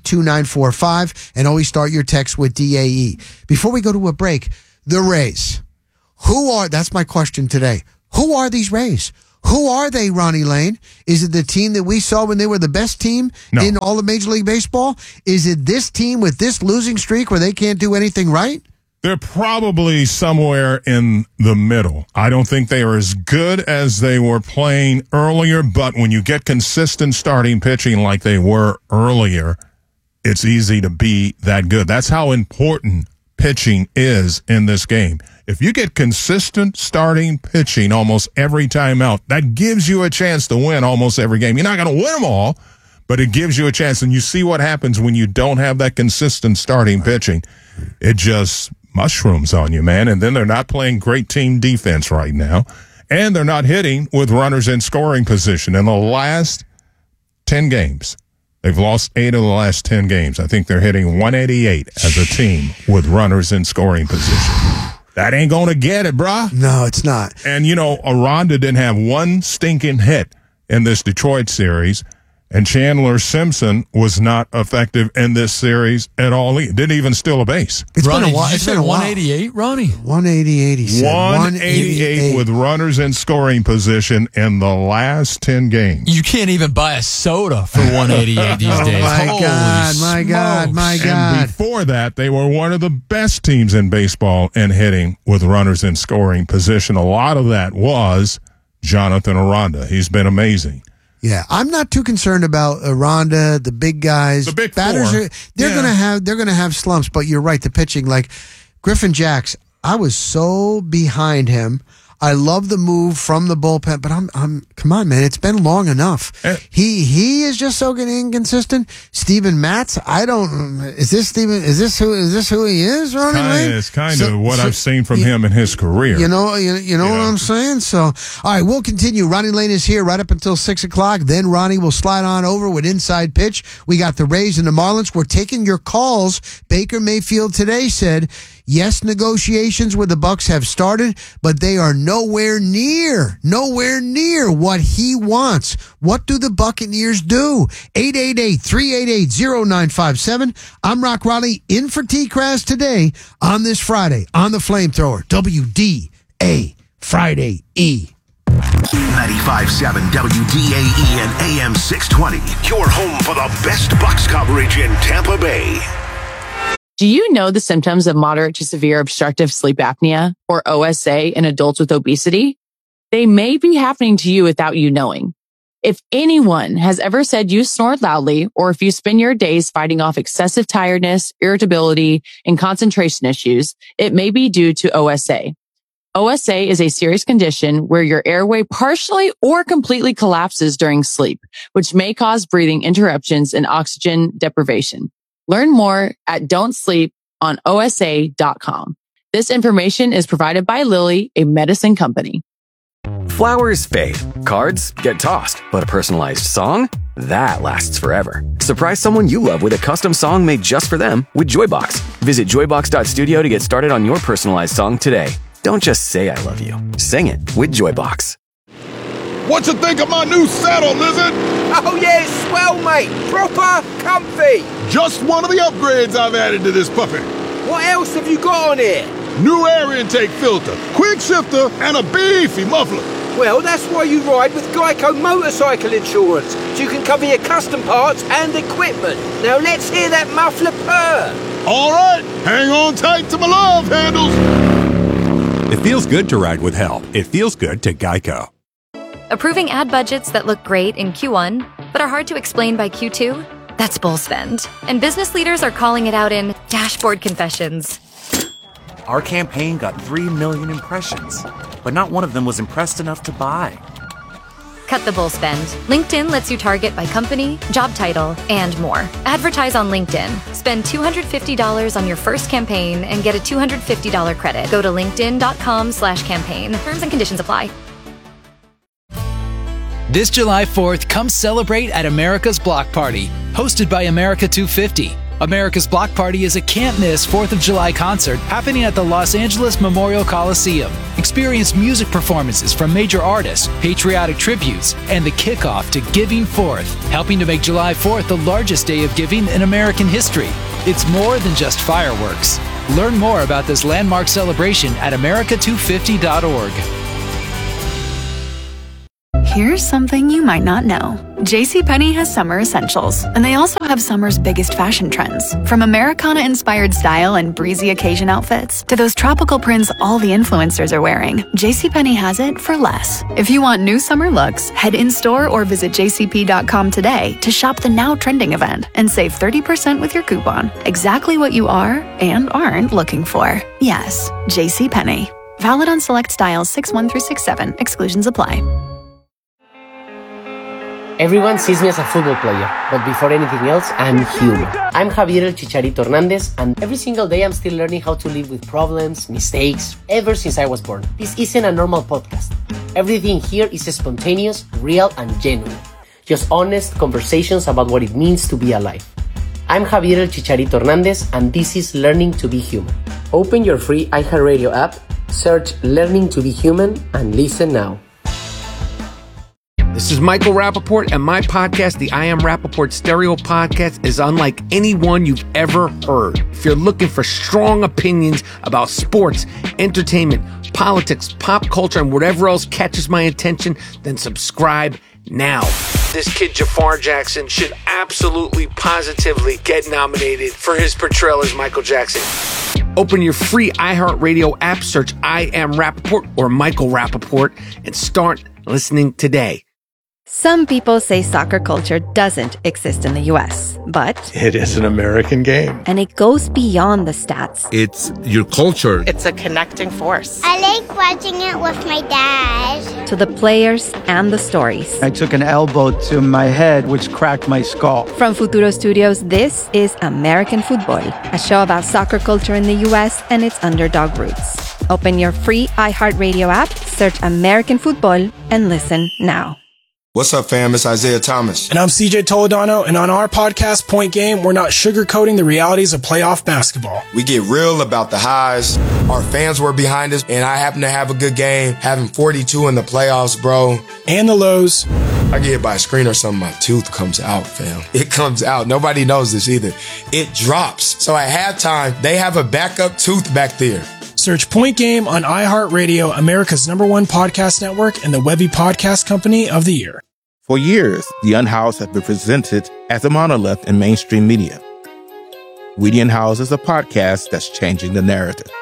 82945 and always start your text with DAE. Before we go to a break, the Rays. That's my question today. Who are these Rays? Who are they, Ronnie Lane? Is it the team that we saw when they were the best team in all of Major League Baseball? Is it this team with this losing streak where they can't do anything right? They're probably somewhere in the middle. I don't think they are as good as they were playing earlier, but when you get consistent starting pitching like they were earlier, it's easy to be that good. That's how important pitching is in this game. If you get consistent starting pitching almost every time out, that gives you a chance to win almost every game. You're not going to win them all, but it gives you a chance. And you see what happens when you don't have that consistent starting pitching. It just mushrooms on you, man. And then they're not playing great team defense right now. And they're not hitting with runners in scoring position. In the last 10 games, they've lost 8 of the last 10 games. I think they're hitting 188 as a team with runners in scoring position. That ain't going to get it, bruh. No, it's not. And, Aranda didn't have one stinking hit in this Detroit series, and Chandler Simpson was not effective in this series at all. He didn't even steal a base. It's Ronnie, been a while. did you It's say been a while. 188, Ronnie? 188, he said. 188 with runners in scoring position in the last 10 games. You can't even buy a soda for 188 these days. My Holy God. And before that, they were one of the best teams in baseball in hitting with runners in scoring position. A lot of that was Jonathan Aranda. He's been amazing. Yeah, I'm not too concerned about Aranda, the big guys. The big batters four. They're gonna have slumps, but you're right. The pitching, like Griffin Jacks, I was so behind him. I love the move from the bullpen, but I'm come on, man, it's been long enough. He is just so inconsistent. Steven Matz, is this who he is, Ronnie Lane? It's kind of what I've seen from him in his career. You know what I'm saying? So, all right, we'll continue. Ronnie Lane is here right up until 6 o'clock. Then Ronnie will slide on over with Inside Pitch. We got the Rays and the Marlins. We're taking your calls. Baker Mayfield today said, yes, negotiations with the Bucs have started, but they are nowhere near what he wants. What do the Buccaneers do? 888-388-0957. I'm Rock Raleigh in for T-Crass today on this Friday on the Flamethrower. WDA Friday E. 95.7 WDAE and AM 620. Your home for the best Bucs coverage in Tampa Bay. Do you know the symptoms of moderate to severe obstructive sleep apnea, or OSA, in adults with obesity? They may be happening to you without you knowing. If anyone has ever said you snore loudly, or if you spend your days fighting off excessive tiredness, irritability, and concentration issues, it may be due to OSA. OSA is a serious condition where your airway partially or completely collapses during sleep, which may cause breathing interruptions and oxygen deprivation. Learn more at don'tsleeponosa.com. This information is provided by Lilly, a medicine company. Flowers fade, cards get tossed, but a personalized song? That lasts forever. Surprise someone you love with a custom song made just for them with Joybox. Visit joybox.studio to get started on your personalized song today. Don't just say I love you. Sing it with Joybox. What you think of my new saddle, Lizard? Oh yeah, it's swell, mate. Proper comfy. Just one of the upgrades I've added to this puppy. What else have you got on here? New air intake filter, quick shifter, and a beefy muffler. Well, that's why you ride with Geico Motorcycle Insurance, so you can cover your custom parts and equipment. Now let's hear that muffler purr. All right, hang on tight to my love handles. It feels good to ride with help. It feels good to Geico. Approving ad budgets that look great in Q1, but are hard to explain by Q2? That's bull spend. And business leaders are calling it out in dashboard confessions. Our campaign got 3 million impressions, but not one of them was impressed enough to buy. Cut the bull spend. LinkedIn lets you target by company, job title, and more. Advertise on LinkedIn. Spend $250 on your first campaign and get a $250 credit. Go to linkedin.com/campaign. Terms and conditions apply. This July 4th, come celebrate at America's Block Party, hosted by America 250. America's Block Party is a can't-miss 4th of July concert happening at the Los Angeles Memorial Coliseum. Experience music performances from major artists, patriotic tributes, and the kickoff to Giving Forth, helping to make July 4th the largest day of giving in American history. It's more than just fireworks. Learn more about this landmark celebration at america250.org. Here's something you might not know. JCPenney has summer essentials, and they also have summer's biggest fashion trends. From Americana-inspired style and breezy occasion outfits to those tropical prints all the influencers are wearing, JCPenney has it for less. If you want new summer looks, head in-store or visit jcp.com today to shop the now trending event and save 30% with your coupon. Exactly what you are and aren't looking for. Yes, JCPenney. Valid on select styles 6-1 through 6-7. Exclusions apply. Everyone sees me as a football player, but before anything else, I'm human. I'm Javier El Chicharito Hernandez, and every single day I'm still learning how to live with problems, mistakes, ever since I was born. This isn't a normal podcast. Everything here is spontaneous, real, and genuine. Just honest conversations about what it means to be alive. I'm Javier El Chicharito Hernandez, and this is Learning to Be Human. Open your free iHeartRadio app, search Learning to Be Human, and listen now. This is Michael Rappaport, and my podcast, the I Am Rappaport Stereo Podcast, is unlike any one you've ever heard. If you're looking for strong opinions about sports, entertainment, politics, pop culture, and whatever else catches my attention, then subscribe now. This kid Jafar Jackson should absolutely, positively get nominated for his portrayal as Michael Jackson. Open your free iHeartRadio app, search I Am Rappaport or Michael Rappaport, and start listening today. Some people say soccer culture doesn't exist in the U.S., but it is an American game. And it goes beyond the stats. It's your culture. It's a connecting force. I like watching it with my dad. To the players and the stories. I took an elbow to my head, which cracked my skull. From Futuro Studios, this is American Football, a show about soccer culture in the U.S. and its underdog roots. Open your free iHeartRadio app, search American Football, and listen now. What's up, fam? It's Isaiah Thomas. And I'm CJ Toledano, and on our podcast, Point Game, we're not sugarcoating the realities of playoff basketball. We get real about the highs. Our fans were behind us, and I happen to have a good game, having 42 in the playoffs, bro. And the lows. I get hit by a screen or something, my tooth comes out, fam. It comes out. Nobody knows this either. It drops. So at halftime, they have a backup tooth back there. Search Point Game on iHeartRadio, America's #1 podcast network, and the Webby Podcast Company of the Year. For years, the Unhoused have been presented as a monolith in mainstream media. We the Unhoused is a podcast that's changing the narrative.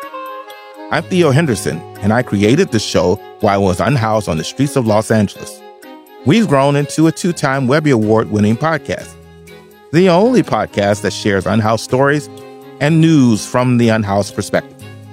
I'm Theo Henderson, and I created the show while I was unhoused on the streets of Los Angeles. We've grown into a 2-time Webby Award-winning podcast. The only podcast that shares unhoused stories and news from the unhoused perspective.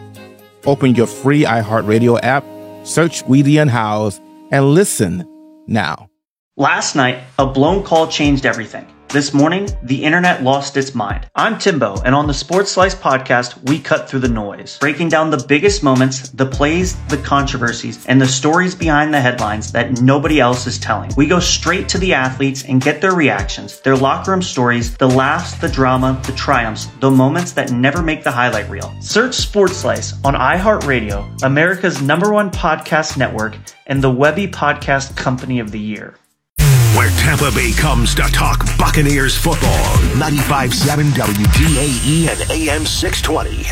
Open your free iHeartRadio app, search We the Unhoused, and listen now. Last night, a blown call changed everything. This morning, the internet lost its mind. I'm Timbo, and on the Sports Slice podcast, we cut through the noise, breaking down the biggest moments, the plays, the controversies, and the stories behind the headlines that nobody else is telling. We go straight to the athletes and get their reactions, their locker room stories, the laughs, the drama, the triumphs, the moments that never make the highlight reel. Search Sports Slice on iHeartRadio, America's #1 podcast network, and the Webby Podcast Company of the Year. Where Tampa Bay comes to talk Buccaneers football. 95.7 WDAE and AM 620.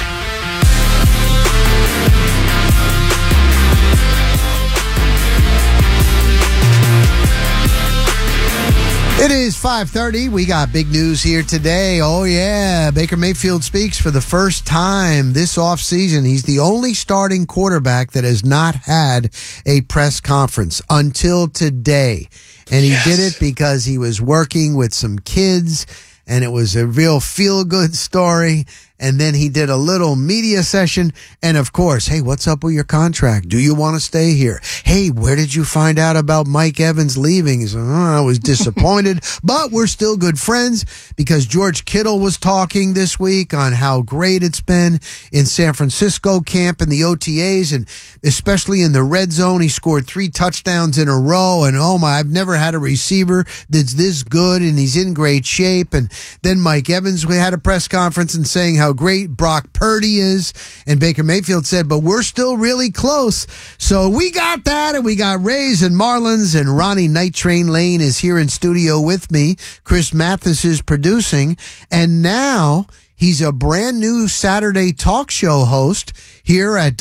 It is 5:30. We got big news here today. Oh, yeah. Baker Mayfield speaks for the first time this offseason. He's the only starting quarterback that has not had a press conference until today. And he did it because he was working with some kids, and it was a real feel-good story. And then he did a little media session. And of course, hey, what's up with your contract? Do you want to stay here? Hey, where did you find out about Mike Evans leaving? He said, I was disappointed, but we're still good friends because George Kittle was talking this week on how great it's been in San Francisco camp and the OTAs, and especially in the red zone. He scored 3 touchdowns in a row. And oh my, I've never had a receiver that's this good, and he's in great shape. And then Mike Evans, we had a press conference and saying how great Brock Purdy is, and Baker Mayfield said, but we're still really close. So we got that, and we got Rays and Marlins, and Ronnie Night Train Lane is here in studio with me. Chris Mathis is producing, and now he's a brand new Saturday talk show host here at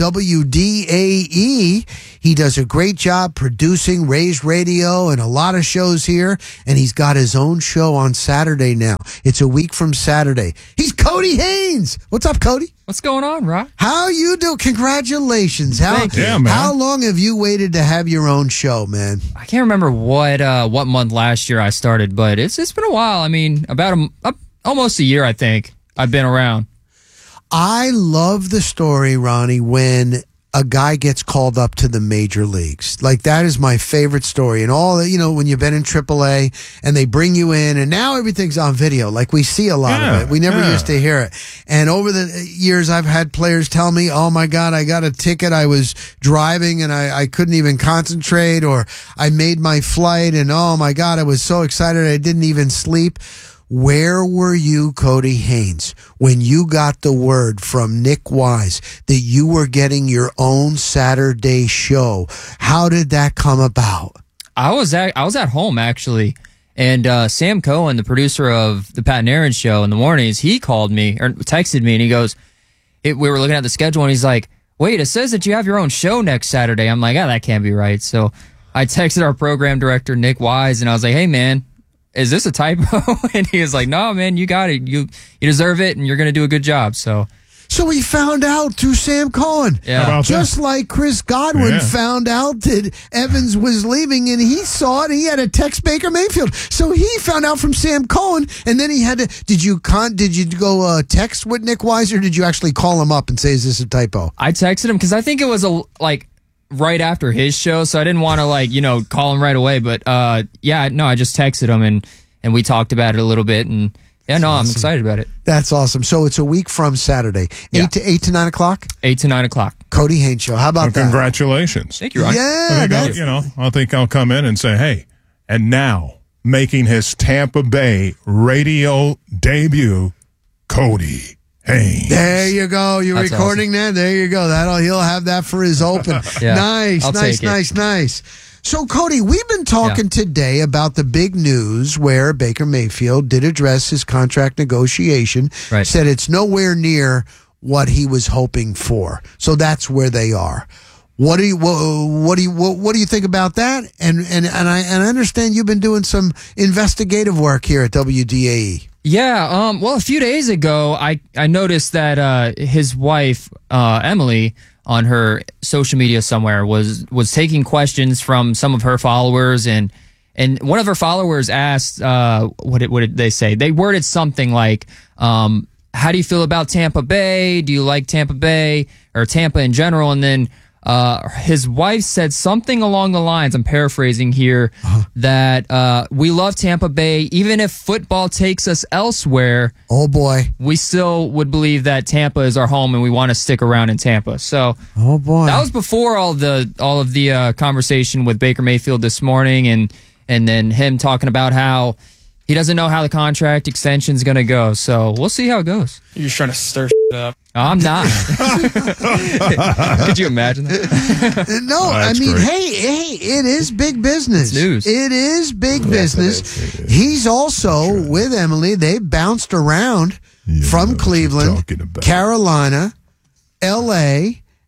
WDAE. He does a great job producing Rays Radio and a lot of shows here, and he's got his own show on Saturday now. It's a week from Saturday. He's Cody Haynes. What's up, Cody? What's going on, Rock? How you do? Congratulations. Thank you. Yeah, man. How long have you waited to have your own show, man? I can't remember what month last year I started, but it's been a while. I mean, about almost a year, I think. I've been around. I love the story, Ronnie, when a guy gets called up to the major leagues. Like, that is my favorite story. And all, when you've been in AAA and they bring you in and now everything's on video. Like, we see a lot of it. We never used to hear it. And over the years, I've had players tell me, oh my God, I got a ticket. I was driving and I couldn't even concentrate, or I made my flight and oh my God, I was so excited I didn't even sleep. Where were you, Cody Haynes, when you got the word from Nick Wise that you were getting your own Saturday show? How did that come about? I was at home, actually, and Sam Cohen, the producer of the Pat and Aaron show in the mornings, he called me or texted me, and he goes, we were looking at the schedule, and he's like, wait, it says that you have your own show next Saturday. I'm like, that can't be right. So I texted our program director, Nick Wise, and I was like, hey, man, is this a typo? And he was like, no, man, you got it. You deserve it, and you're going to do a good job. So he found out through Sam Cohen. Yeah. Just like Chris Godwin found out that Evans was leaving, and he saw it, and he had to text Baker Mayfield. So he found out from Sam Cohen, and then he had to, did you go text with Nick Wise, or did you actually call him up and say, is this a typo? I texted him because I think it was right after his show, so I didn't want to call him right away. But I just texted him and we talked about it a little bit, and awesome. I'm excited about it. That's awesome. So it's a week from Saturday, 8 to 9 o'clock. 8 to 9 o'clock. Cody Haynes Show. How about that? Congratulations. Thank you, Ryan. Yeah, I think I'll come in and say, hey, and now making his Tampa Bay radio debut, Cody Haynes. There you go. You're That's recording awesome. that? There you go. He'll have that for his open. Yeah, Nice. So, Cody, we've been talking today about the big news where Baker Mayfield did address his contract negotiation, said it's nowhere near what he was hoping for. So that's where they are. What do you think about that? And I understand you've been doing some investigative work here at WDAE. Yeah, well, a few days ago, I noticed that his wife, Emily, on her social media somewhere was taking questions from some of her followers, and one of her followers asked, what did they say? They worded something like, how do you feel about Tampa Bay? Do you like Tampa Bay or Tampa in general? And then his wife said something along the lines, I'm paraphrasing here, that we love Tampa Bay. Even if football takes us elsewhere, oh boy, we still would believe that Tampa is our home and we want to stick around in Tampa. So oh boy, that was before all of the conversation with Baker Mayfield this morning, and then him talking about how he doesn't know how the contract extension is going to go. So we'll see how it goes. You're just trying to stir shit up. I'm not. Could you imagine that? No, I mean, great. hey, it is big business. It's news. It is big business. He's also with Emily. They bounced around from Cleveland, Carolina, L.A.,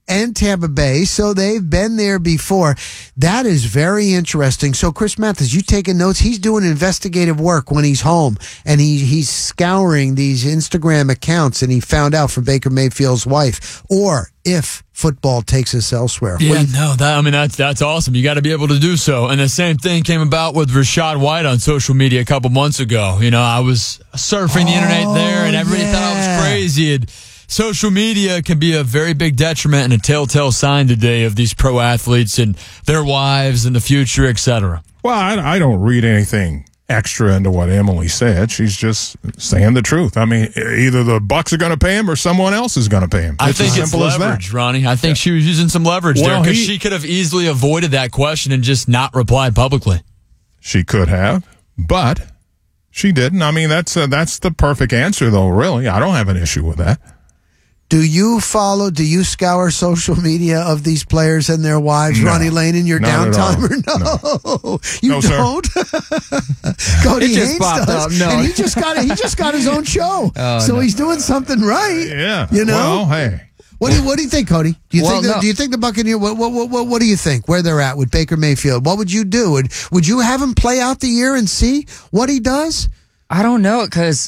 and Tampa Bay, so they've been there before. That is very interesting. So, Chris Mathis, you taking notes? He's doing investigative work when he's home, and he's scouring these Instagram accounts, and he found out from Baker Mayfield's wife, or if football takes us elsewhere. Yeah, that's awesome. You got to be able to do so. And the same thing came about with Rashad White on social media a couple months ago. You know, I was surfing the internet there, and everybody thought I was crazy. And social media can be a very big detriment and a telltale sign today of these pro athletes and their wives and the future, etc. Well, I don't read anything extra into what Emily said. She's just saying the truth. I mean, either the Bucs are going to pay him or someone else is going to pay him. I think it's leverage, Ronnie. I think she was using some leverage there because she could have easily avoided that question and just not replied publicly. She could have, but she didn't. I mean, that's the perfect answer, though, really. I don't have an issue with that. Do you scour social media of these players and their wives, Ronnie Lane, in your downtime or no? You don't? Cody Haynes does. No. And he just got his own show. He's doing something right. Yeah. You know? Well, hey. What do you think, Cody? Do you think the Buccaneers? What do you think? Where they're at with Baker Mayfield? What would you do? Would you have him play out the year and see what he does? I don't know, because